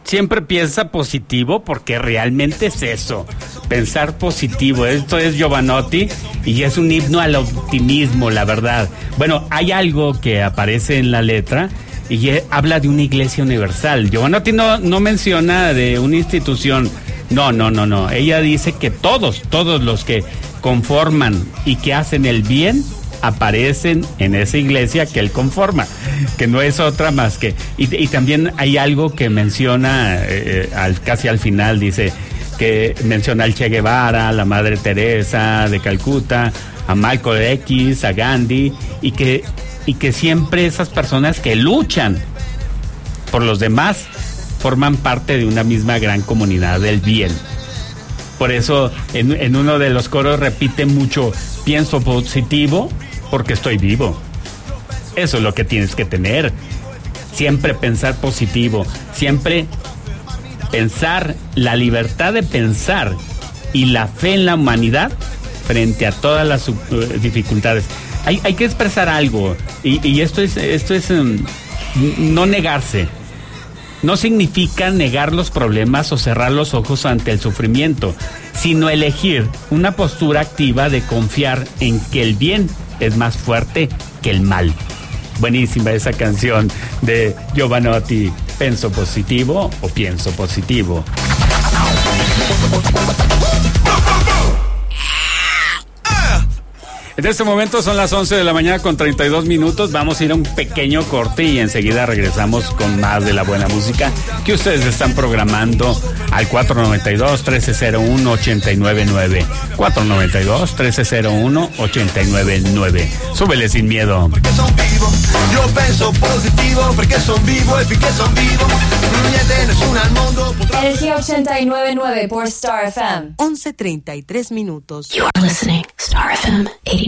siempre piensa positivo, porque realmente es eso, pensar positivo. Esto es Jovanotti y es un himno al optimismo, la verdad. Bueno, hay algo que aparece en la letra y habla de una iglesia universal. Jovanotti no menciona de una institución. No. Ella dice que todos los que conforman y que hacen el bien aparecen en esa iglesia que él conforma, que no es otra más que... Y también hay algo que menciona casi al final, dice que menciona al Che Guevara, a la Madre Teresa de Calcuta, a Malcolm X, a Gandhi, y que siempre esas personas que luchan por los demás forman parte de una misma gran comunidad del bien. Por eso en uno de los coros repite mucho: pienso positivo porque estoy vivo. Eso es lo que tienes que tener. Siempre pensar positivo, siempre pensar, la libertad de pensar y la fe en la humanidad frente a todas las dificultades. Hay que expresar algo, y esto es no negarse. No significa negar los problemas o cerrar los ojos ante el sufrimiento, sino elegir una postura activa de confiar en que el bien es más fuerte que el mal. Buenísima esa canción de Jovanotti. ¿Penso positivo o pienso positivo? En este momento son las 11 de la mañana con 32 minutos. Vamos a ir a un pequeño corte y enseguida regresamos con más de la buena música que ustedes están programando al 492-1301-899. 492-1301-899. Súbele sin miedo. Perché son vivo, io penso positivo, perché son vivo e finché son vivo, niente nessuno al mondo potrà... Energía 89.9 por Star FM. 11:33 minutos. You are listening Star FM 89.9.